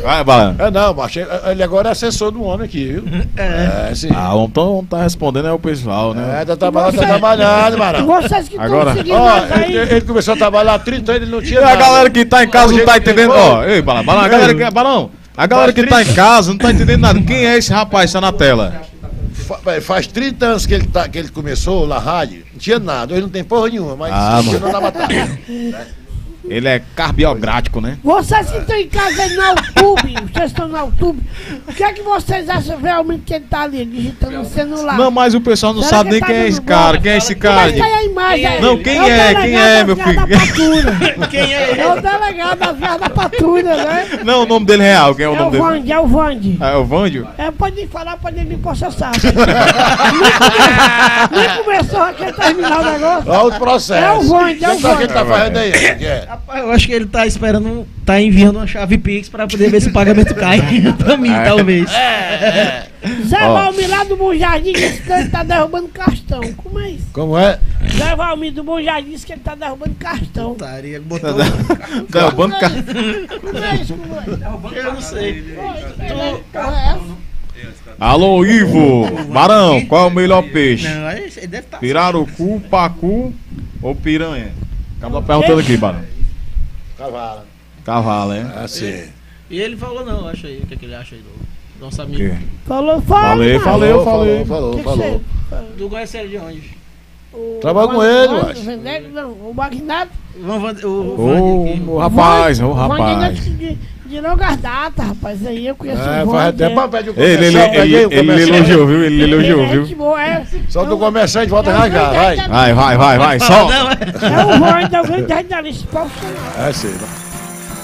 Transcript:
Vai, Bala. Não, macho, ele agora é assessor do homem aqui, viu? Sim. Ah, então tá respondendo é o pessoal, né? Tá trabalhando, Barão. Vocês que Agora- estão seguindo Ó, nós aí. ele começou a trabalhar há 30 anos, ele não tinha E a nada. galera que tá em casa não tá Gente, entendendo. pô. Ó, ei, Balão, a galera que. Balão, a galera que tá em casa não tá entendendo nada. Quem é esse rapaz que tá na tela? Faz 30 anos que ele começou na rádio, não tinha nada, ele não tem porra nenhuma, mas não dá batalha. Ele é carbiogrático, né? Vocês que estão em casa aí no YouTube, vocês estão no YouTube, o que é que vocês acham realmente que ele tá ali digitando no celular? Não, mas o pessoal não Será sabe que nem tá quem é dando esse cara. Quem é esse cara? Mas tá aí a imagem. Não, quem o é? delegado Quem é, da meu Viada filho? Patrulha. Quem é ele? É o delegado da Viada Patrulha, né? Não, o nome dele é real. Quem é o É o nome dele? Vande, é o Vande. Ah, é o Vândio? Pode falar, pode me processar. Nem começou a querer terminar o negócio. Olha o processo. É o Vande, é o O que ele Vande. tá fazendo aí? Rapaz, eu acho que ele tá esperando, tá enviando uma chave Pix pra poder ver se o pagamento cai pra mim, talvez. Zé Ó. Valmir lá do Bom Jardim disse que ele tá derrubando cartão. Como é isso? Como é? Zé Valmir do Bom Jardim disse que ele tá derrubando cartão. Estaria botando. Derrubando cara. Como é isso? Como é? Eu não sei. Alô, Ivo. Barão, qual é o melhor peixe? Não, ele deve estar. Pirarucu, pacu ou piranha? Acaba perguntando aqui, Barão. Cavalo. Cavalo, hein? Assim. E ele falou não, acha aí. O que, é que ele acha aí do nosso O amigo? quê? Falou, Falei. Falou. Tu conhece ele de onde? Trabalha com ele, eu acho. Não, o Magnata. O rapaz, o rapaz. De longas datas, rapaz. Aí eu conheço o Faz Vande. até pede o Ele elogiou, viu? Ele elogiou, viu? Só do comerciante, volta já, vai. Vai. Só. É o Vande, é o grande radialista profissional. Sim.